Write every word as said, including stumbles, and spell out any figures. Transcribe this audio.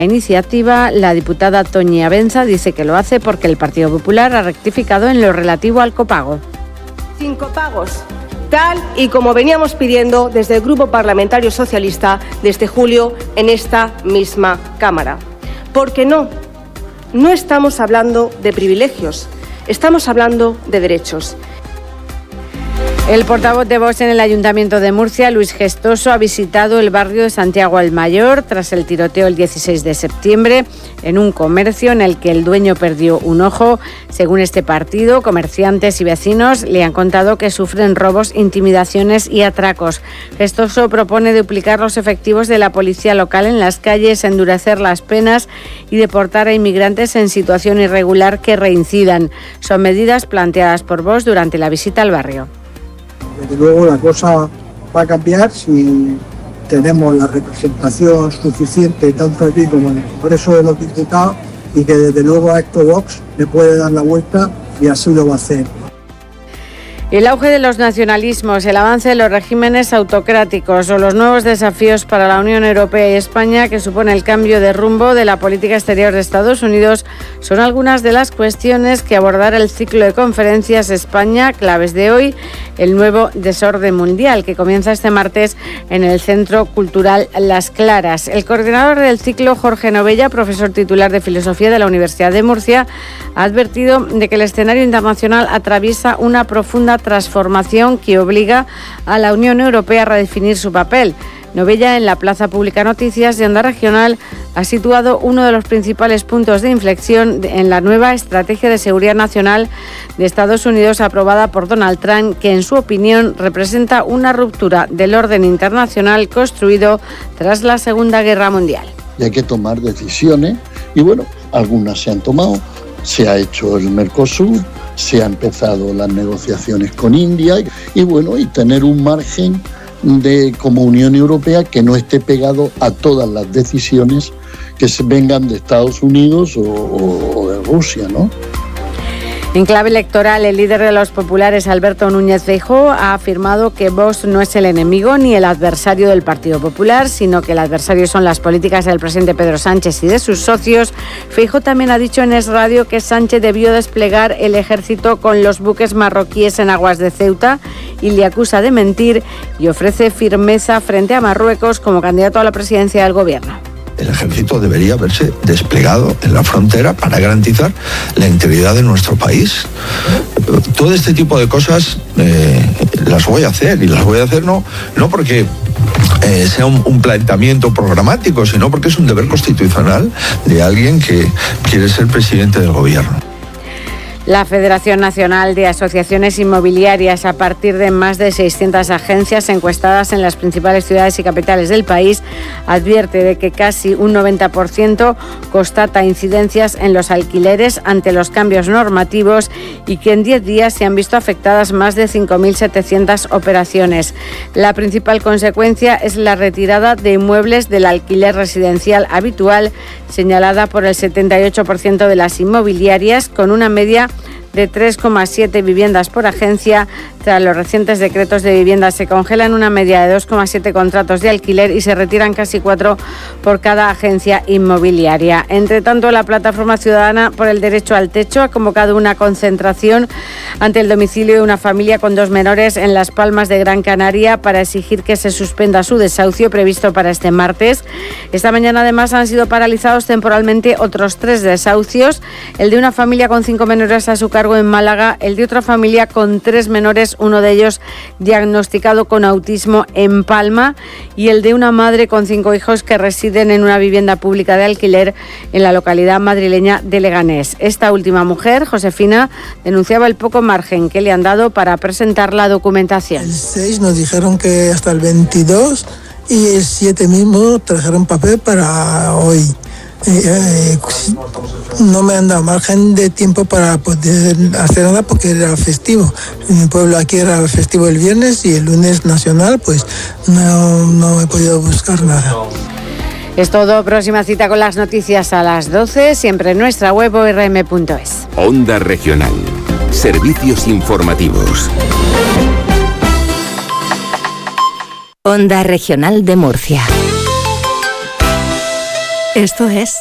iniciativa, la diputada Toñi Abenza dice que lo hace porque el Partido Popular ha rectificado en lo relativo al copago. Sin copagos, tal y como veníamos pidiendo desde el Grupo Parlamentario Socialista desde julio en esta misma Cámara. Porque no, no estamos hablando de privilegios, estamos hablando de derechos. El portavoz de Vox en el Ayuntamiento de Murcia, Luis Gestoso, ha visitado el barrio de Santiago el Mayor tras el tiroteo el dieciséis de septiembre en un comercio en el que el dueño perdió un ojo. Según este partido, comerciantes y vecinos le han contado que sufren robos, intimidaciones y atracos. Gestoso propone duplicar los efectivos de la policía local en las calles, endurecer las penas y deportar a inmigrantes en situación irregular que reincidan. Son medidas planteadas por Vox durante la visita al barrio. Desde luego la cosa va a cambiar si tenemos la representación suficiente tanto aquí como en el Congreso de los Diputados y que desde luego a esto Vox le puede dar la vuelta y así lo va a hacer. El auge de los nacionalismos, el avance de los regímenes autocráticos o los nuevos desafíos para la Unión Europea y España que supone el cambio de rumbo de la política exterior de Estados Unidos son algunas de las cuestiones que abordará el ciclo de conferencias España, claves de hoy, el nuevo desorden mundial, que comienza este martes en el Centro Cultural Las Claras. El coordinador del ciclo, Jorge Novella, profesor titular de Filosofía de la Universidad de Murcia, ha advertido de que el escenario internacional atraviesa una profunda transformación que obliga a la Unión Europea a redefinir su papel. Novella, en la Plaza Pública Noticias de Onda Regional, ha situado uno de los principales puntos de inflexión en la nueva Estrategia de Seguridad Nacional de Estados Unidos aprobada por Donald Trump, que en su opinión representa una ruptura del orden internacional construido tras la Segunda Guerra Mundial. Y hay que tomar decisiones y bueno, algunas se han tomado. Se ha hecho el Mercosur, se han empezado las negociaciones con India y bueno, y tener un margen de como Unión Europea que no esté pegado a todas las decisiones que se vengan de Estados Unidos o, o, o de Rusia, ¿no? En clave electoral, el líder de los populares, Alberto Núñez Feijóo, ha afirmado que Vox no es el enemigo ni el adversario del Partido Popular, sino que el adversario son las políticas del presidente Pedro Sánchez y de sus socios. Feijóo también ha dicho en Es Radio que Sánchez debió desplegar el ejército con los buques marroquíes en aguas de Ceuta y le acusa de mentir y ofrece firmeza frente a Marruecos como candidato a la presidencia del gobierno. El ejército debería haberse desplegado en la frontera para garantizar la integridad de nuestro país. Todo este tipo de cosas eh, las voy a hacer y las voy a hacer no, no porque eh, sea un, un planteamiento programático, sino porque es un deber constitucional de alguien que quiere ser presidente del gobierno. La Federación Nacional de Asociaciones Inmobiliarias, a partir de más de seiscientas agencias encuestadas en las principales ciudades y capitales del país, advierte de que casi un noventa por ciento constata incidencias en los alquileres ante los cambios normativos y que en diez días se han visto afectadas más de cinco mil setecientas operaciones. La principal consecuencia es la retirada de inmuebles del alquiler residencial habitual, señalada por el setenta y ocho por ciento de las inmobiliarias, con una media de tres coma siete viviendas por agencia. Tras los recientes decretos de vivienda se congelan una media de dos coma siete contratos de alquiler y se retiran casi cuatro por cada agencia inmobiliaria. Entre tanto, la Plataforma Ciudadana por el Derecho al Techo ha convocado una concentración ante el domicilio de una familia con dos menores en Las Palmas de Gran Canaria para exigir que se suspenda su desahucio previsto para este martes. Esta mañana además han sido paralizados temporalmente otros tres desahucios, el de una familia con cinco menores a su cargo en Málaga, el de otra familia con tres menores, uno de ellos diagnosticado con autismo en Palma, y el de una madre con cinco hijos que residen en una vivienda pública de alquiler en la localidad madrileña de Leganés. Esta última mujer, Josefina, denunciaba el poco margen que le han dado para presentar la documentación. El seis nos dijeron que hasta el veintidós y el siete mismo trajeron papel para hoy. Eh, eh, no me han dado margen de tiempo para poder hacer nada porque era festivo. En mi pueblo aquí era festivo el viernes y el lunes nacional, pues no, no he podido buscar nada. Es todo. Próxima cita con las noticias a las doce, siempre en nuestra web o r m punto es. Onda Regional. Servicios informativos. Onda Regional de Murcia. Esto es